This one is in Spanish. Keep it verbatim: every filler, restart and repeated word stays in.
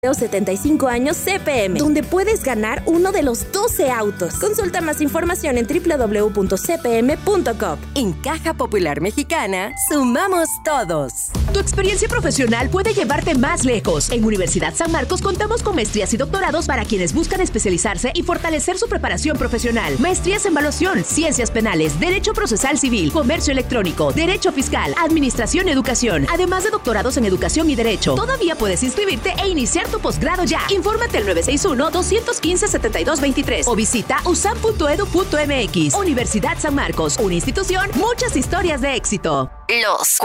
setenta y cinco años C P M, donde puedes ganar uno de los doce autos. Consulta más información en doble u doble u doble u punto c p m punto com. En Caja Popular Mexicana, sumamos todos. Tu experiencia profesional puede llevarte más lejos. En Universidad San Marcos contamos con maestrías y doctorados para quienes buscan especializarse y fortalecer su preparación profesional. Maestrías en evaluación, ciencias penales, derecho procesal civil, comercio electrónico, derecho fiscal, administración y educación, además de doctorados en educación y derecho. Todavía puedes inscribirte e iniciar tu posgrado ya. Infórmate al nueve seis uno, dos uno cinco, siete dos dos tres o visita u s a m punto e d u punto m x. Universidad San Marcos, una institución, muchas historias de éxito. Los